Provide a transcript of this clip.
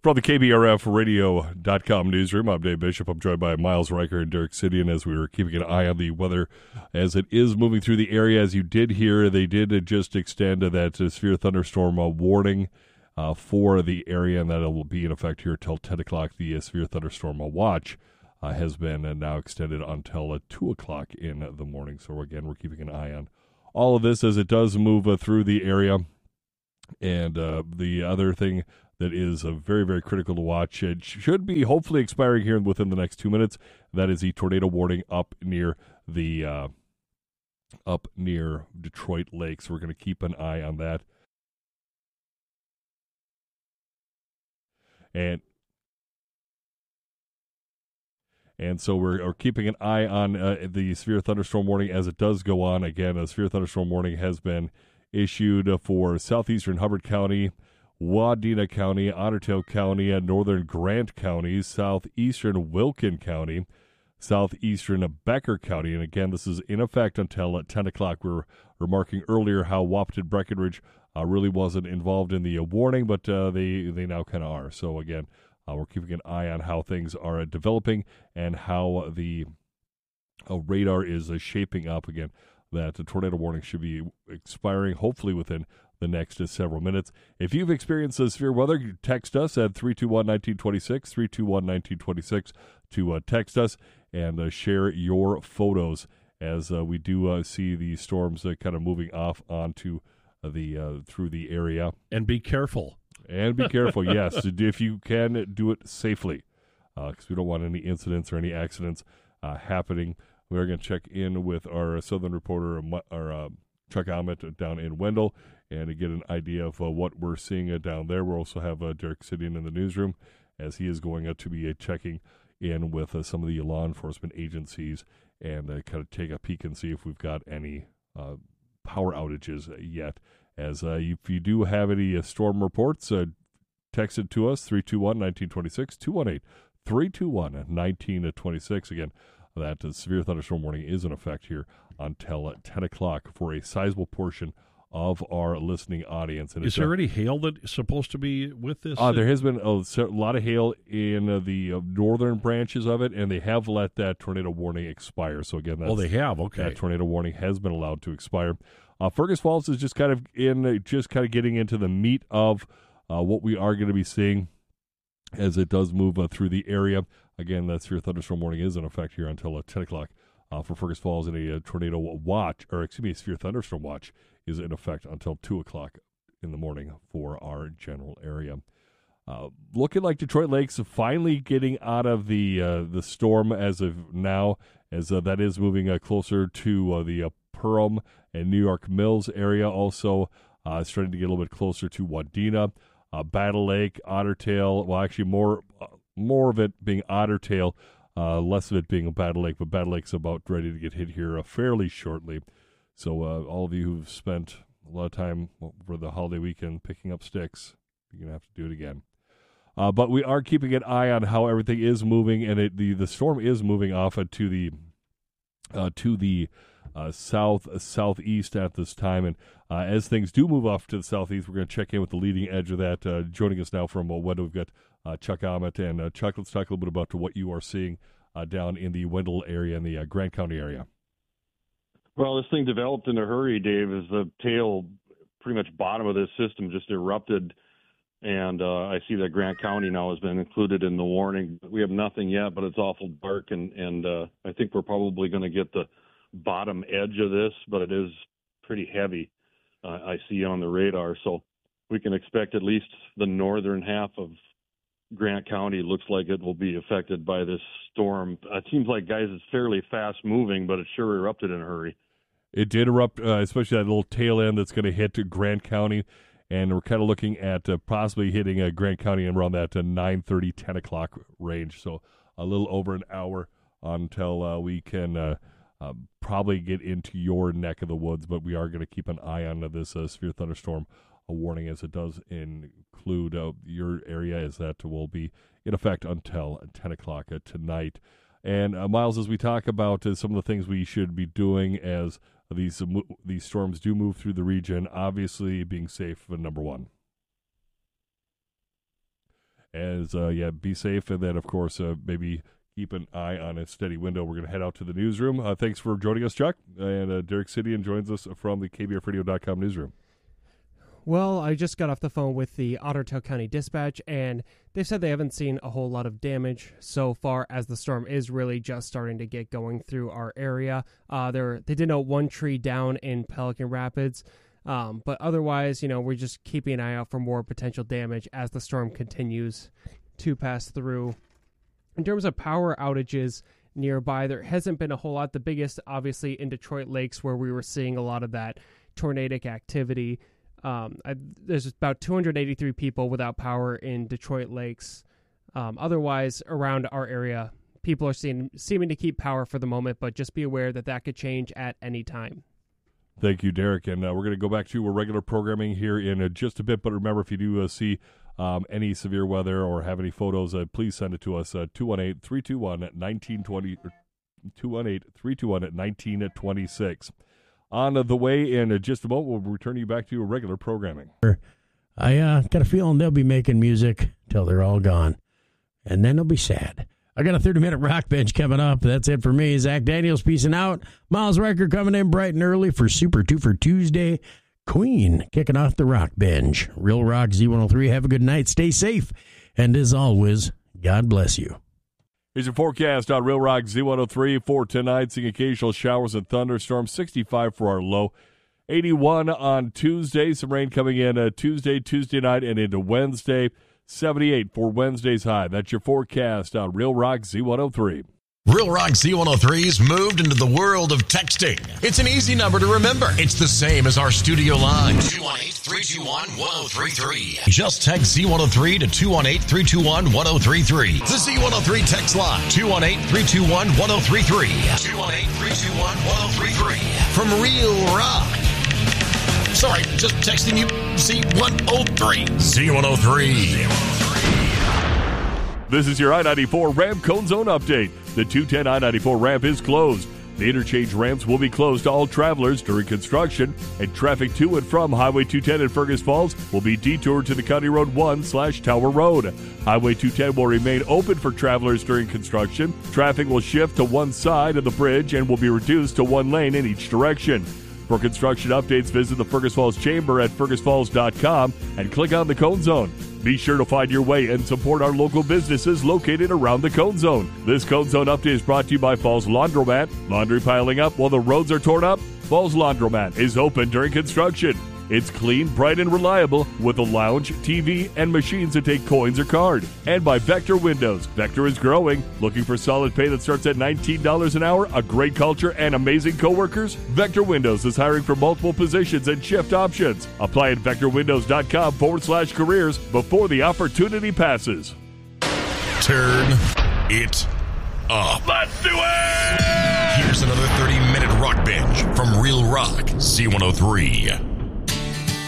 From the KBRFradio.com newsroom, I'm Dave Bishop. I'm joined by Miles Riker and Derek Sidian as we were keeping an eye on the weather as it is moving through the area. As you did hear, they did just extend that severe thunderstorm warning for the area, and that it will be in effect here till 10 o'clock. The severe thunderstorm watch has been now extended until 2 o'clock in the morning. So, again, we're keeping an eye on all of this as it does move through the area. And the other thing that is very, very critical to watch, it should be hopefully expiring here within the next 2 minutes. That is the tornado warning up near Detroit Lake. So we're going to keep an eye on that. And so we're keeping an eye on the severe thunderstorm warning as it does go on. Again, a severe thunderstorm warning has been issued for southeastern Hubbard County, Wadena County, Otter Tail County, northern Grant County, southeastern Wilkin County, southeastern Becker County. And again, this is in effect until 10 o'clock. We were remarking earlier how Wahpeton Breckenridge really wasn't involved in the warning, but they now kind of are. So again, we're keeping an eye on how things are developing and how the radar is shaping up. Again, that the tornado warning should be expiring hopefully within the next several minutes. If you've experienced severe weather, text us at 321-1926, 321-1926 to text us and share your photos as we do see the storms kind of moving off onto through the area. And be careful. And be careful, yes. If you can, do it safely because we don't want any incidents or any accidents happening. We're going to check in with our Southern reporter, our Chuck Ahmet down in Wendell, and to get an idea of what we're seeing down there. We'll also have Derek Sidian in the newsroom as he is going to be checking in with some of the law enforcement agencies and kind of take a peek and see if we've got any power outages yet. As if you do have any storm reports, text it to us, 321-1926, 218-321-1926. Again, that severe thunderstorm warning is in effect here until 10 o'clock for a sizable portion of our listening audience. And is there any hail that is supposed to be with this? There has been a lot of hail in the northern branches of it, and they have let that tornado warning expire. So again, they have. Okay, that tornado warning has been allowed to expire. Fergus Falls is just kind of getting into the meat of what we are going to be seeing as it does move through the area. Again, that severe thunderstorm warning is in effect here until 10 o'clock for Fergus Falls, and a tornado watch, a severe thunderstorm watch is in effect until 2 o'clock in the morning for our general area. Looking like Detroit Lake's finally getting out of the storm as of now, as that is moving closer to the Perham and New York Mills area. Also starting to get a little bit closer to Wadena, Battle Lake, Otter Tail. Well, actually more of it being Otter Tail, less of it being Battle Lake, but Battle Lake's about ready to get hit here fairly shortly. So all of you who've spent a lot of time over the holiday weekend picking up sticks, you're going to have to do it again. But we are keeping an eye on how everything is moving, and the storm is moving off to the southeast at this time. And as things do move off to the southeast, we're going to check in with the leading edge of that. Joining us now from Wendell, we've got Chuck Ahmet. And Chuck, let's talk a little bit about what you are seeing down in the Wendell area and the Grant County area. Well, this thing developed in a hurry, Dave, as the tail, pretty much bottom of this system just erupted. And I see that Grant County now has been included in the warning. We have nothing yet, but it's awful dark, and I think we're probably going to get the bottom edge of this, but it is pretty heavy, I see on the radar. So we can expect at least the northern half of Grant County looks like it will be affected by this storm. It seems like, guys, it's fairly fast moving, but it sure erupted in a hurry. It did erupt, especially that little tail end that's going to hit Grant County. And we're kind of looking at possibly hitting Grant County around that 9:30, 10 o'clock range. So a little over an hour until we can probably get into your neck of the woods. But we are going to keep an eye on this severe thunderstorm warning as it does include your area, as that will be in effect until 10 o'clock tonight. And Miles, as we talk about some of the things we should be doing as these storms do move through the region, obviously being safe, number one. As be safe, and then of course maybe keep an eye on a steady window. We're going to head out to the newsroom. Thanks for joining us, Chuck. And Derek Sidian joins us from the KBFradio.com newsroom. Well, I just got off the phone with the Ottertail County Dispatch, and they said they haven't seen a whole lot of damage so far, as the storm is really just starting to get going through our area. They did note one tree down in Pelican Rapids, but otherwise, we're just keeping an eye out for more potential damage as the storm continues to pass through. In terms of power outages nearby, there hasn't been a whole lot. The biggest, obviously, in Detroit Lakes, where we were seeing a lot of that tornadic activity. There's about 283 people without power in Detroit Lakes. Otherwise, around our area, people are seeming to keep power for the moment, but just be aware that could change at any time. Thank you, Derek. And we're going to go back to our regular programming here in just a bit. But remember, if you do see any severe weather or have any photos, please send it to us at 218-321-1920, 218-321-1926. On the way in just a moment, we'll return you back to your regular programming. I got a feeling they'll be making music till they're all gone, and then they'll be sad. I got a 30-minute rock bench coming up. That's it for me. Zach Daniels peacing out. Miles Riker coming in bright and early for Super 2 for Tuesday. Queen kicking off the rock bench. Real Rock Z103. Have a good night. Stay safe. And as always, God bless you. Here's your forecast on Real Rock Z103 for tonight. Seeing occasional showers and thunderstorms. 65 for our low. 81 on Tuesday. Some rain coming in Tuesday night, and into Wednesday. 78 for Wednesday's high. That's your forecast on Real Rock Z103. Real Rock Z103's moved into the world of texting. It's an easy number to remember. It's the same as our studio line. 218-321-1033. Just text Z103 to 218-321-1033. The Z103 text line. 218-321-1033. 218-321-1033. From Real Rock. Sorry, just texting you Z103. Z103. This is your I-94 ramp cone zone update. The 210 I-94 ramp is closed. The interchange ramps will be closed to all travelers during construction, and traffic to and from Highway 210 in Fergus Falls will be detoured to the County Road 1/Tower Road. Highway 210 will remain open for travelers during construction. Traffic will shift to one side of the bridge and will be reduced to one lane in each direction. For construction updates, visit the Fergus Falls Chamber at fergusfalls.com and click on the Cone Zone. Be sure to find your way and support our local businesses located around the Cone Zone. This Cone Zone update is brought to you by Falls Laundromat. Laundry piling up while the roads are torn up? Falls Laundromat is open during construction. It's clean, bright, and reliable with a lounge, TV, and machines that take coins or card. And by Vector Windows. Vector is growing. Looking for solid pay that starts at $19 an hour, a great culture, and amazing coworkers? Vector Windows is hiring for multiple positions and shift options. Apply at vectorwindows.com/careers before the opportunity passes. Turn it up. Let's do it! Here's another 30-minute rock bench from Real Rock Z103.